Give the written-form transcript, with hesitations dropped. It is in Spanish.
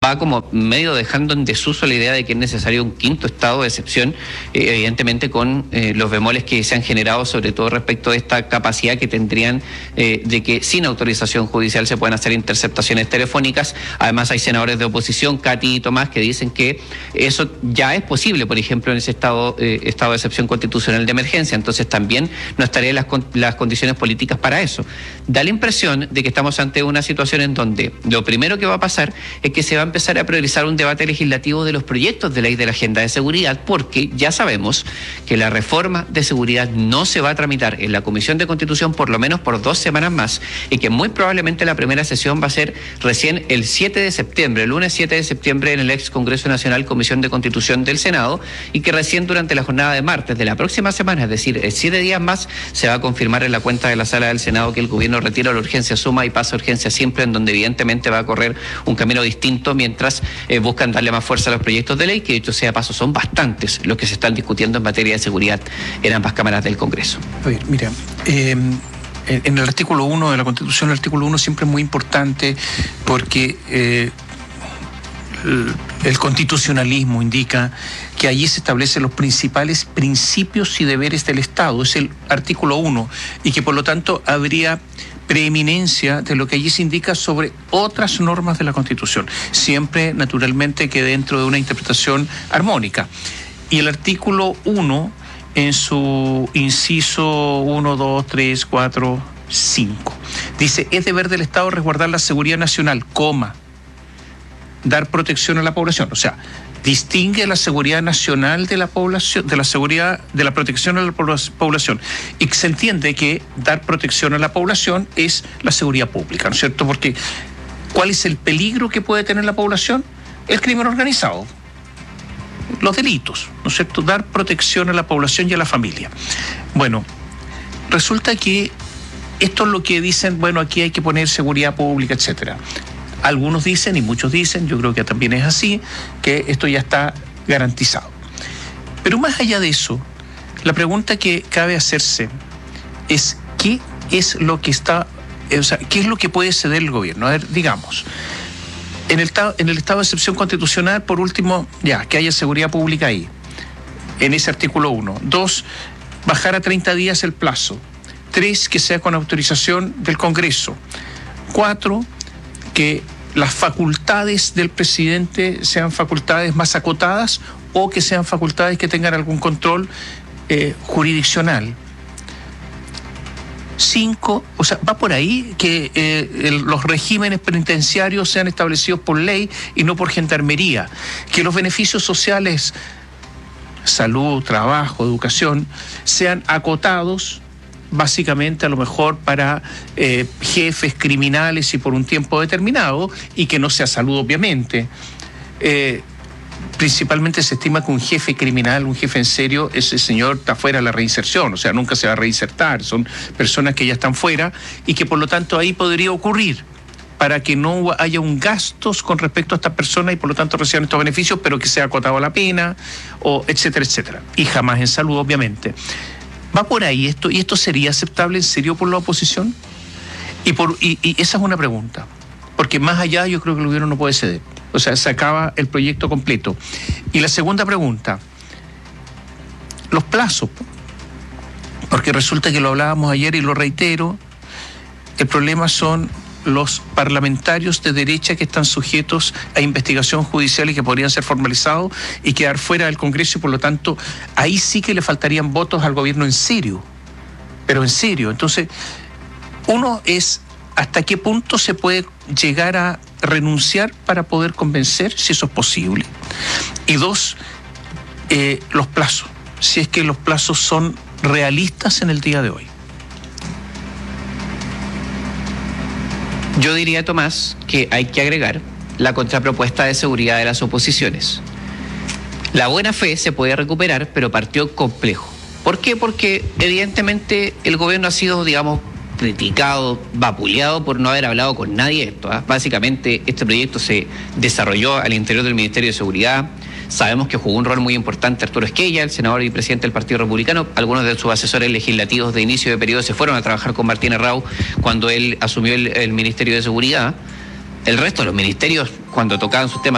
va como medio dejando en desuso la idea de que es necesario un quinto estado de excepción, evidentemente con los bemoles que se han generado, sobre todo respecto de esta capacidad que tendrían de que sin autorización judicial se pueden hacer interceptaciones telefónicas. Además hay senadores de oposición, Katy y Tomás, que dicen que eso ya es posible, por ejemplo, en ese estado de excepción constitucional de emergencia. Entonces también no estarían las condiciones políticas para eso. Da la impresión de que estamos ante una situación en donde lo primero que va a pasar es que se va a empezar a priorizar un debate legislativo de los proyectos de ley de la agenda de seguridad, porque ya sabemos que la reforma de seguridad no se va a tramitar en la Comisión de Constitución por lo menos por 2 semanas más, y que muy probablemente la primera sesión va a ser recién el 7 de septiembre, el lunes 7 de septiembre en el ex Congreso Nacional, Comisión de Constitución del Senado, y que recién durante la jornada de martes de la próxima semana, es decir, 7 días más, se va a confirmar en la cuenta de la Sala del Senado que el gobierno retira la urgencia suma y pasa a urgencia simple, en donde evidentemente va a correr un camino distinto mientras buscan darle más fuerza a los proyectos de ley, que dicho sea paso son bastantes los que se están discutiendo en materia de seguridad en ambas cámaras del Congreso. A ver, mira, en el artículo 1 de la Constitución, el artículo 1 siempre es muy importante porque el constitucionalismo indica que allí se establecen los principales principios y deberes del Estado, es el artículo 1, y que por lo tanto habría preeminencia de lo que allí se indica sobre otras normas de la Constitución, siempre naturalmente que dentro de una interpretación armónica. Y el artículo 1, en su inciso 1, 2, 3, 4, 5, dice: es deber del Estado resguardar la seguridad nacional, dar protección a la población. O sea, distingue la seguridad nacional de la población, de la seguridad, de la protección a la población. Y se entiende que dar protección a la población es la seguridad pública, ¿no es cierto? Porque ¿cuál es el peligro que puede tener la población? El crimen organizado, los delitos, ¿no es cierto? Dar protección a la población y a la familia. Bueno, resulta que esto es lo que dicen, bueno, aquí hay que poner seguridad pública, etcétera. Algunos dicen, y muchos dicen, yo creo que también es así, que esto ya está garantizado. Pero más allá de eso, la pregunta que cabe hacerse es ¿qué es lo que está, o sea, qué es lo que puede ceder el gobierno? A ver, digamos, en el estado de excepción constitucional, por último, ya, que haya seguridad pública ahí, en ese artículo 1. 2, bajar a 30 días el plazo. 3, que sea con autorización del Congreso. 4, que las facultades del presidente sean facultades más acotadas o que sean facultades que tengan algún control jurisdiccional. 5, o sea, va por ahí que los regímenes penitenciarios sean establecidos por ley y no por gendarmería, que los beneficios sociales, salud, trabajo, educación, sean acotados básicamente a lo mejor para jefes criminales y por un tiempo determinado, y que no sea salud obviamente. Principalmente se estima que un jefe criminal, un jefe en serio, ese señor está fuera de la reinserción, o sea, nunca se va a reinsertar, son personas que ya están fuera y que por lo tanto ahí podría ocurrir para que no haya un gastos con respecto a estas personas y por lo tanto reciban estos beneficios, pero que sea acotado la pena, o etcétera, etcétera. Y jamás en salud, obviamente. ¿Va por ahí esto? ¿Y esto sería aceptable en serio por la oposición? Y esa es una pregunta. Porque más allá yo creo que el gobierno no puede ceder. O sea, se acaba el proyecto completo. Y la segunda pregunta, los plazos. Porque resulta que lo hablábamos ayer y lo reitero, el problema son los parlamentarios de derecha que están sujetos a investigación judicial y que podrían ser formalizados y quedar fuera del Congreso, y por lo tanto ahí sí que le faltarían votos al gobierno en serio, pero en serio. Entonces, uno es hasta qué punto se puede llegar a renunciar para poder convencer, si eso es posible. Y 2, los plazos, si es que los plazos son realistas en el día de hoy. Yo diría, Tomás, que hay que agregar la contrapropuesta de seguridad de las oposiciones. La buena fe se puede recuperar, pero partió complejo. ¿Por qué? Porque evidentemente el gobierno ha sido, digamos, criticado, vapuleado por no haber hablado con nadie de esto. Básicamente este proyecto se desarrolló al interior del Ministerio de Seguridad. Sabemos que jugó un rol muy importante Arturo Esquella, el senador y presidente del Partido Republicano. Algunos de sus asesores legislativos de inicio de periodo se fueron a trabajar con Martín Errau cuando él asumió el Ministerio de Seguridad. El resto de los ministerios, cuando tocaban sus temas